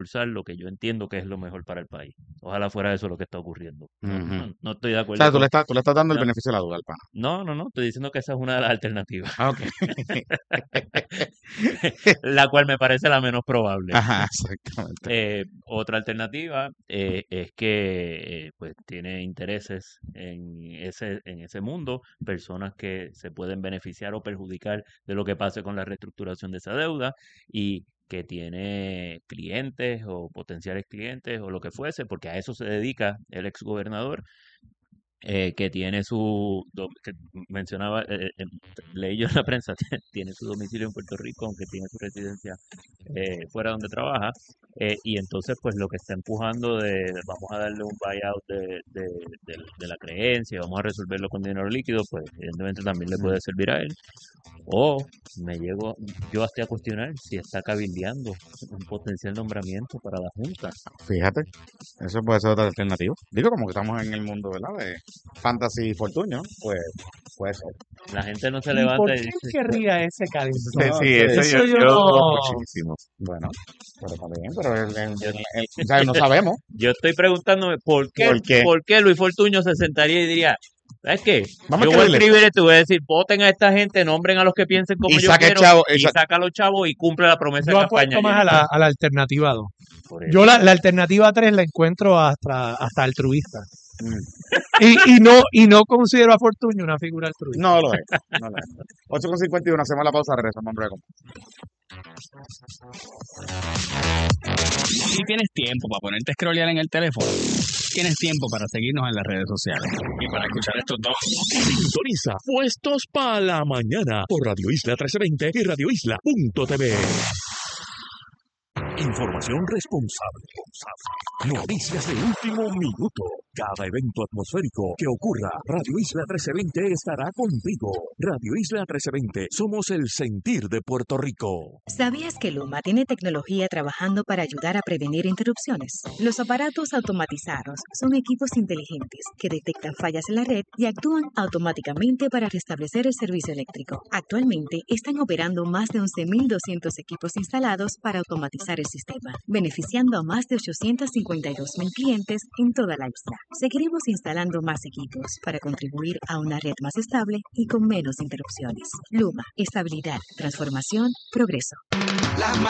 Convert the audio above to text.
impulsar lo que yo entiendo que es lo mejor para el país. Ojalá fuera eso lo que está ocurriendo. Ujú. No estoy de O sea, acuerdo con... tú le estás dando el No, beneficio de la duda al pana. no, estoy diciendo que esa es una de las alternativas, Ah, ok. la cual me parece la menos probable. Ajá, exactamente. Otra alternativa es que pues tiene intereses en ese mundo, personas que se pueden beneficiar o perjudicar de lo que pase con la reestructuración de esa deuda y que tiene clientes o potenciales clientes o lo que fuese, porque a eso se dedica el exgobernador, que tiene que mencionaba, leí yo en la prensa, tiene su domicilio en Puerto Rico, aunque tiene su residencia fuera donde trabaja, y entonces pues lo que está empujando vamos a darle un buyout de la creencia, vamos a resolverlo con dinero líquido, pues evidentemente también le Mm. puede servir a él, o me llego yo hasta a cuestionar si está cabildeando un potencial nombramiento para la Junta. Fíjate, eso puede ser otra alternativa. Digo, como que estamos en el mundo, ¿verdad? De fantasy y fortunio, pues puede ser. La gente no se ¿Y por levanta y qué él dice, querría ese Sí, calentón? no, sí, eso Eso yo yo lo dudo no. muchísimo. Bueno, pero está bien, pero yo, o sea, no sabemos yo estoy preguntándome por qué. por qué Luis Fortuño se sentaría y diría, ¿sabes qué? Vamos a Yo voy a escribirle escribir esto y voy a decir, voten a esta gente, nombren a los que piensen como y yo saque quiero chavo. y saca a los chavos y cumple la promesa de Yo campaña. apuesto más a la alternativa 2. Por Yo eso. la alternativa 3 la encuentro hasta altruista. Mm. Y no considero a Fortuño una figura altruista. No lo es, no lo es. 8:51, hacemos la pausa, regresamos luego. Si tienes tiempo para ponerte a scrollear en el teléfono, tienes tiempo para seguirnos en las redes sociales y para escuchar estos dos. Sintoniza Puestos para la Mañana por Radio Isla 1320 y radioisla.tv. Información responsable. Noticias de último minuto. Cada evento atmosférico que ocurra, Radio Isla 1320 estará contigo. Radio Isla 1320, somos el sentir de Puerto Rico. ¿Sabías que Luma tiene tecnología trabajando para ayudar a prevenir interrupciones? Los aparatos automatizados son equipos inteligentes que detectan fallas en la red y actúan automáticamente para restablecer el servicio eléctrico. Actualmente están operando más de 11.200 equipos instalados para automatizar el sistema, beneficiando a más de 852.000 clientes en toda la isla. Seguiremos instalando más equipos para contribuir a una red más estable y con menos interrupciones. Luma, estabilidad, transformación, progreso.